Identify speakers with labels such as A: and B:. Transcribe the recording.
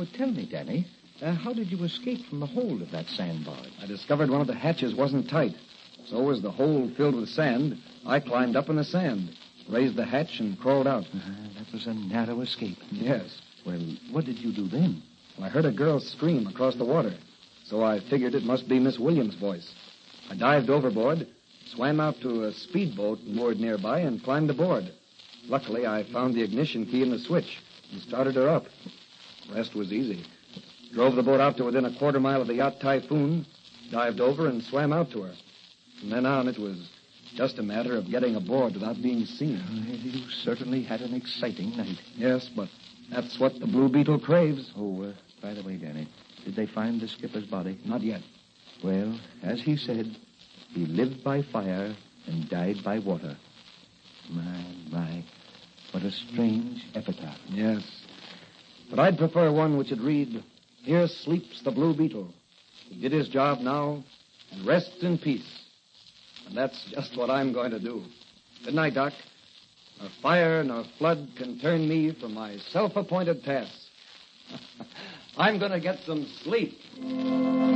A: Well, tell me, Danny, how did you escape from the hold of that sandbar?
B: I discovered one of the hatches wasn't tight. So as the hold filled with sand, I climbed up in the sand, raised the hatch, and crawled out.
A: That was a narrow escape.
B: Yes.
A: Well, what did you do then?
B: I heard a girl scream across the water, so I figured it must be Miss Williams' voice. I dived overboard, swam out to a speedboat moored nearby, and climbed aboard. Luckily, I found the ignition key in the switch and started her up. The rest was easy. Drove the boat out to within a quarter-mile of the yacht Typhoon, dived over, and swam out to her. From then on, it was just a matter of getting aboard without being seen.
A: You certainly had an exciting night.
B: Yes, but that's what the Blue Beetle craves.
A: Oh, by the way, Danny, did they find the skipper's body?
B: Not yet.
A: Well, as he said, he lived by fire and died by water. My, what a strange epitaph.
B: Yes. But I'd prefer one which would read, "Here sleeps the Blue Beetle. He did his job now and rests in peace." And that's just what I'm going to do. Good night, Doc. Nor fire nor flood can turn me from my self-appointed task. I'm going to get some sleep.